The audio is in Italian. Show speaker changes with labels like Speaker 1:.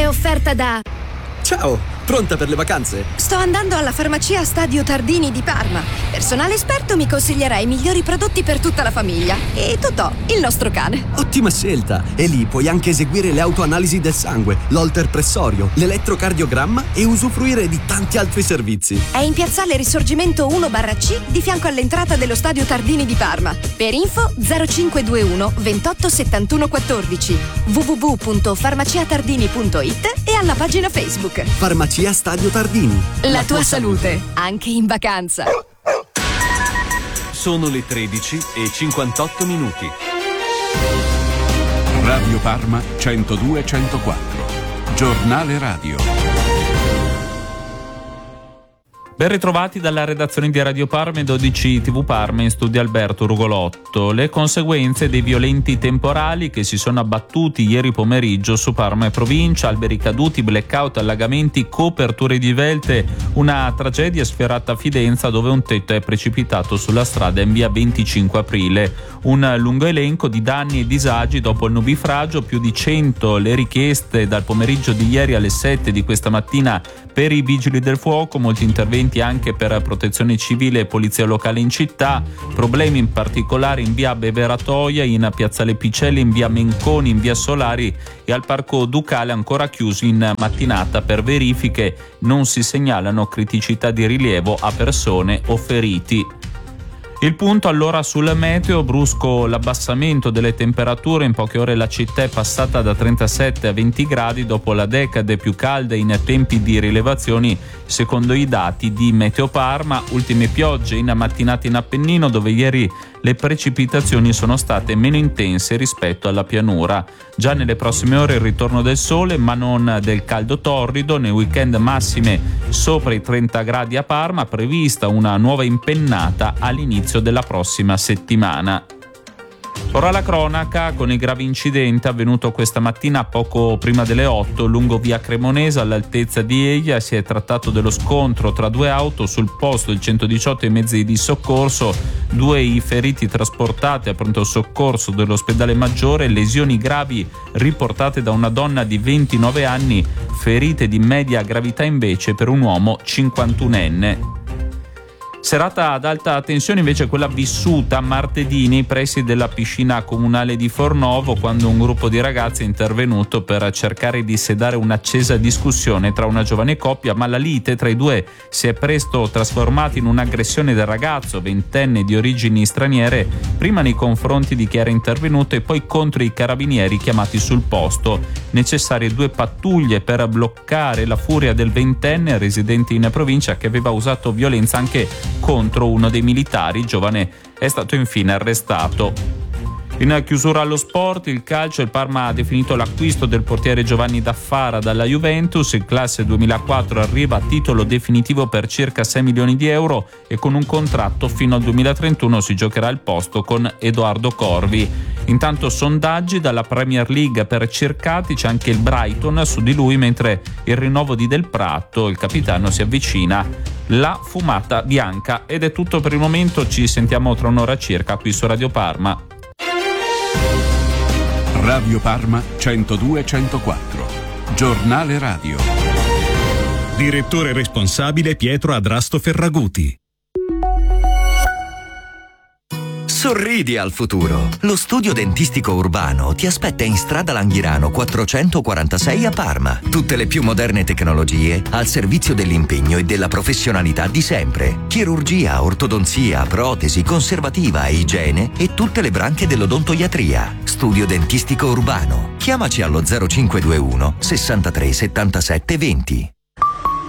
Speaker 1: è offerta da...
Speaker 2: Ciao, pronta per le vacanze?
Speaker 1: Sto andando alla farmacia Stadio Tardini di Parma. Personale esperto mi consiglierà i migliori prodotti per tutta la famiglia. E Totò, il nostro cane.
Speaker 2: Ottima scelta! E lì puoi anche eseguire le autoanalisi del sangue, l'holter pressorio, l'elettrocardiogramma e usufruire di tanti altri servizi.
Speaker 1: È in piazzale Risorgimento 1/C di fianco all'entrata dello Stadio Tardini di Parma. Per info 0521 28 71 14 www.farmaciatardini.it e alla pagina Facebook.
Speaker 2: Farmacia Stadio Tardini.
Speaker 1: La tua salute, anche in vacanza.
Speaker 3: Sono le 13:58.
Speaker 4: Radio Parma 102-104. Giornale radio.
Speaker 5: Ben ritrovati dalla redazione di Radio Parma e 12 TV Parma, in studio Alberto Rugolotto. Le conseguenze dei violenti temporali che si sono abbattuti ieri pomeriggio su Parma e provincia, alberi caduti, blackout, allagamenti, coperture divelte, una tragedia sfiorata a Fidenza dove un tetto è precipitato sulla strada in via 25 aprile. Un lungo elenco di danni e disagi dopo il nubifragio, più di 100 le richieste dal pomeriggio di ieri alle 7 di questa mattina per i vigili del fuoco, molti interventi anche per protezione civile e polizia locale in città, problemi in particolare in via Beveratoia, in piazzale Picelli, in via Menconi, in via Solari e al parco Ducale ancora chiusi in mattinata per verifiche. Non si segnalano criticità di rilievo a persone o feriti. Il punto allora sul meteo, brusco l'abbassamento delle temperature, in poche ore la città è passata da 37 a 20 gradi dopo la decade più calda in tempi di rilevazioni secondo i dati di Meteo Parma. Ultime piogge in mattinata in Appennino dove ieri le precipitazioni sono state meno intense rispetto alla pianura. Già nelle prossime ore il ritorno del sole ma non del caldo torrido, nel weekend massime sopra i 30 gradi a Parma, prevista una nuova impennata all'inizio della prossima settimana. Ora la cronaca con il grave incidente avvenuto questa mattina poco prima delle 8 lungo via Cremonese all'altezza di Eglia. Si è trattato dello scontro tra due auto, sul posto il 118 e i mezzi di soccorso, due i feriti trasportati a pronto soccorso dell'ospedale Maggiore, lesioni gravi riportate da una donna di 29 anni, ferite di media gravità invece per un uomo 51enne. Serata ad alta tensione invece quella vissuta martedì nei pressi della piscina comunale di Fornovo, quando un gruppo di ragazzi è intervenuto per cercare di sedare un'accesa discussione tra una giovane coppia, ma la lite tra i due si è presto trasformata in un'aggressione del ragazzo, ventenne di origini straniere, prima nei confronti di chi era intervenuto e poi contro i carabinieri chiamati sul posto. Necessarie 2 pattuglie per bloccare la furia del ventenne residente in provincia che aveva usato violenza anche contro uno dei militari. Il giovane è stato infine arrestato. In chiusura allo sport, il calcio, il Parma ha definito l'acquisto del portiere Giovanni Daffara dalla Juventus. Il classe 2004 arriva a titolo definitivo per circa 6 milioni di euro e con un contratto fino al 2031 si giocherà il posto con Edoardo Corvi. Intanto sondaggi dalla Premier League per Cercati, c'è anche il Brighton su di lui, mentre il rinnovo di Del Prato, il capitano, si avvicina la fumata bianca. Ed è tutto per il momento, ci sentiamo tra un'ora circa qui su Radio Parma.
Speaker 4: Radio Parma 102-104. Giornale radio.
Speaker 6: Direttore responsabile Pietro Adrasto Ferraguti.
Speaker 7: Sorridi al futuro. Lo studio dentistico urbano ti aspetta in strada Langhirano 446 a Parma. Tutte le più moderne tecnologie al servizio dell'impegno e della professionalità di sempre. Chirurgia, ortodonzia, protesi, conservativa e igiene e tutte le branche dell'odontoiatria. Studio dentistico urbano. Chiamaci allo 0521 63 77 20.